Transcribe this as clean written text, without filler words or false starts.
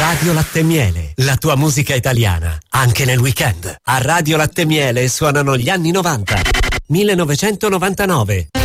Radio Latte Miele, la tua musica italiana, anche nel weekend. A Radio Latte Miele suonano gli anni 90. 1999.